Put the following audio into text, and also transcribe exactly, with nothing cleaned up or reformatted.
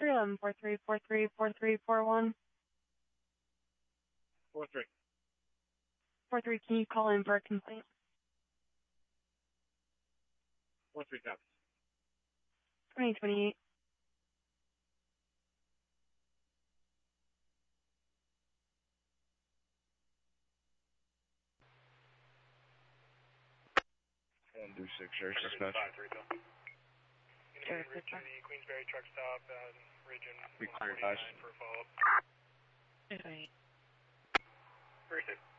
three eleven four three four three four three four one. four three. four three, can you call in for a complaint? four three copies. twenty twenty-eight. one two six, Sheriff Dispatch. Sheriff Dispatch. The Queensberry truck stop at region We cleared guys. for a follow-up. twenty twenty-eight. Very safe.